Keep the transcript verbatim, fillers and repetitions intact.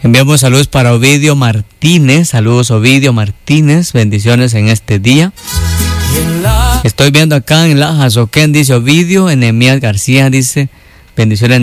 Enviamos saludos para Ovidio Martínez. Saludos, Ovidio Martínez. Bendiciones en este día. Estoy viendo acá en la Jazoquén, dice Ovidio. Enemías García dice bendiciones.